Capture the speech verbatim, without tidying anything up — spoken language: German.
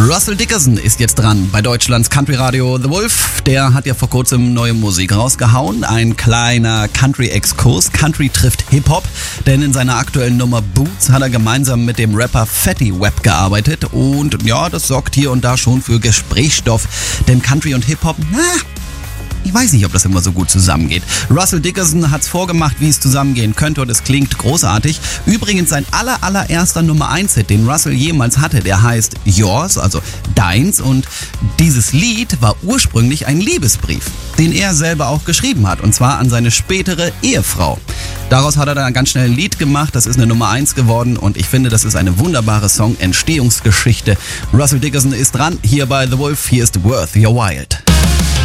Russell Dickerson ist jetzt dran bei Deutschlands Country Radio The Wolf. Der hat ja vor kurzem neue Musik rausgehauen. Ein kleiner Country-Exkurs. Country trifft Hip-Hop. Denn in seiner aktuellen Nummer Boots hat er gemeinsam mit dem Rapper Fatty Web gearbeitet. Und ja, das sorgt hier und da schon für Gesprächsstoff. Denn Country und Hip-Hop, na... Ich weiß nicht, ob das immer so gut zusammengeht. Russell Dickerson hat's vorgemacht, wie es zusammengehen könnte und es klingt großartig. Übrigens sein aller allererster Nummer eins Hit, den Russell jemals hatte, der heißt Yours, also Deins. Und dieses Lied war ursprünglich ein Liebesbrief, den er selber auch geschrieben hat. Und zwar an seine spätere Ehefrau. Daraus hat er dann ganz schnell ein Lied gemacht, das ist eine Nummer eins geworden und ich finde, das ist eine wunderbare Song-Entstehungsgeschichte. Russell Dickerson ist dran, hier bei The Wolf, hier ist Worth Your Wild.